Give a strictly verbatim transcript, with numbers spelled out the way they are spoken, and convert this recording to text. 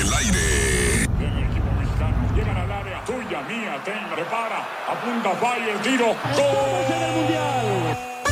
el aire. El equipo mexicano llegan al área, tuya, mía, ten, prepara, apunta, falla, el tiro, ¡gol! ¡Gol!